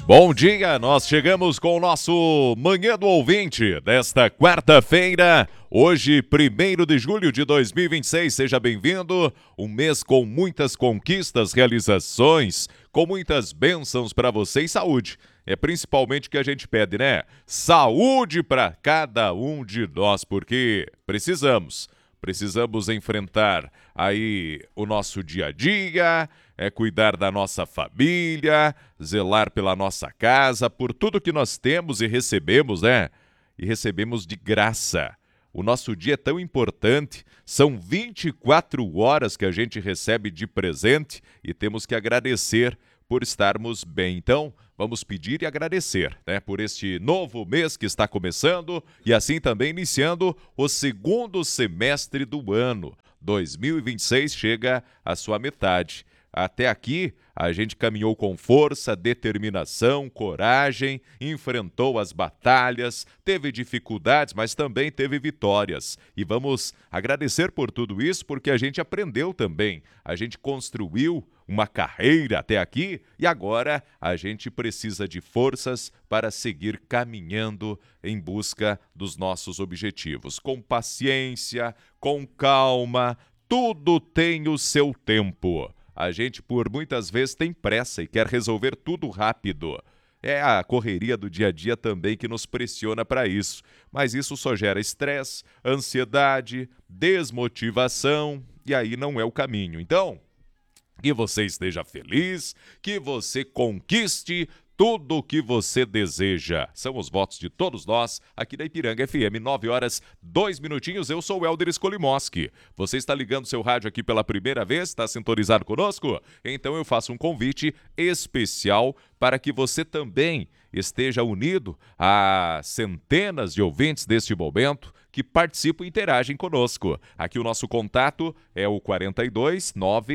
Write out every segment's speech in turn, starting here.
Bom dia, nós chegamos com o nosso Manhã do Ouvinte desta quarta-feira, hoje, 1º de julho de 2026. Seja bem-vindo, um mês com muitas conquistas, realizações, com muitas bênçãos para você e saúde. É principalmente o que a gente pede, né? Saúde para cada um de nós, porque precisamos enfrentar aí o nosso dia a dia, cuidar da nossa família, zelar pela nossa casa, por tudo que nós temos e recebemos, né? E recebemos de graça. O nosso dia é tão importante, são 24 horas que a gente recebe de presente e temos que agradecer por estarmos bem. Então, vamos pedir e agradecer, né, por este novo mês que está começando e assim também iniciando o segundo semestre do ano. 2026 chega à sua metade. Até aqui, a gente caminhou com força, determinação, coragem, enfrentou as batalhas, teve dificuldades, mas também teve vitórias. E vamos agradecer por tudo isso, porque a gente aprendeu também. A gente construiu uma carreira até aqui e agora a gente precisa de forças para seguir caminhando em busca dos nossos objetivos. Com paciência, com calma, tudo tem o seu tempo. A gente, por muitas vezes, tem pressa e quer resolver tudo rápido. É a correria do dia a dia também que nos pressiona para isso. Mas isso só gera estresse, ansiedade, desmotivação, e aí não é o caminho. Então, que você esteja feliz, que você conquiste tudo o que você deseja. São os votos de todos nós aqui da Ipiranga FM, 9h02. Eu sou o Helder Skolimoski. Você está ligando seu rádio aqui pela primeira vez? Está sintonizado conosco? Então eu faço um convite especial para que você também esteja unido a centenas de ouvintes deste momento que participam e interagem conosco. Aqui o nosso contato é o 42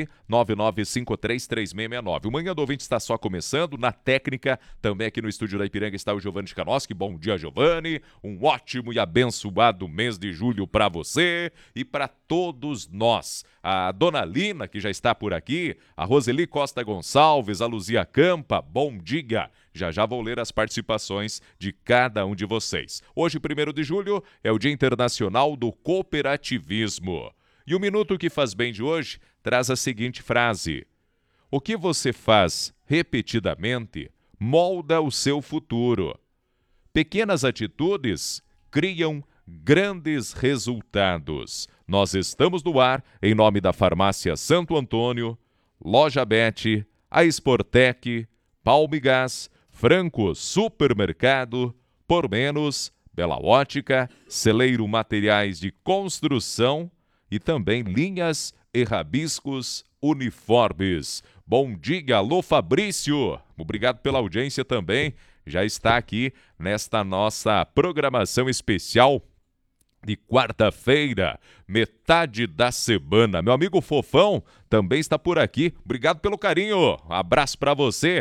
999533669. O Manhã do Ouvinte está só começando, na técnica, também aqui no estúdio da Ipiranga está o Giovanni Chkanoski. Bom dia, Giovanni. Um ótimo e abençoado mês de julho para você e para todos nós. A Dona Lina, que já está por aqui, a Roseli Costa Gonçalves, a Luzia Campa, bom dia. Já vou ler as participações de cada um de vocês. Hoje, 1º de julho, é o Dia Internacional do Cooperativismo. E o Minuto que Faz Bem de hoje traz a seguinte frase: o que você faz repetidamente molda o seu futuro. Pequenas atitudes criam grandes resultados. Nós estamos no ar em nome da Farmácia Santo Antônio, Loja Bet, a Sportec, Palmigás, Franco Supermercado, Por Menos, Bela Ótica, Celeiro Materiais de Construção e também Linhas e Rabiscos Uniformes. Bom dia, alô Fabrício! Obrigado pela audiência também. Já está aqui nesta nossa programação especial de quarta-feira, metade da semana. Meu amigo Fofão também está por aqui. Obrigado pelo carinho. Abraço para você.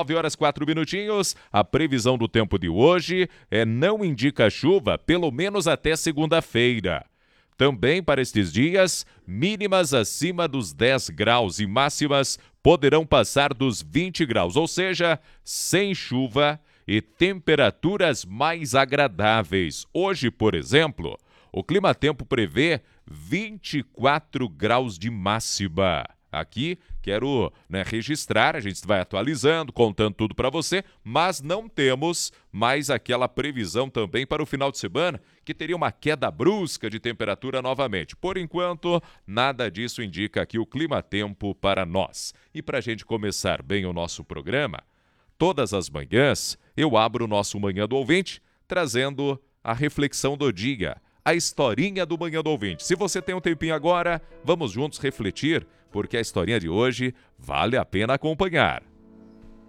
9h04. A previsão do tempo de hoje não indica chuva, pelo menos até segunda-feira. Também para estes dias, mínimas acima dos 10 graus e máximas poderão passar dos 20 graus, ou seja, sem chuva e temperaturas mais agradáveis. Hoje, por exemplo, o Climatempo prevê 24 graus de máxima. Aqui quero registrar, a gente vai atualizando, contando tudo para você, mas não temos mais aquela previsão também para o final de semana, que teria uma queda brusca de temperatura novamente. Por enquanto, nada disso indica aqui o Climatempo para nós. E para a gente começar bem o nosso programa, todas as manhãs eu abro o nosso Manhã do Ouvinte, trazendo a reflexão do dia, a historinha do Manhã do Ouvinte. Se você tem um tempinho agora, vamos juntos refletir, porque a historinha de hoje vale a pena acompanhar.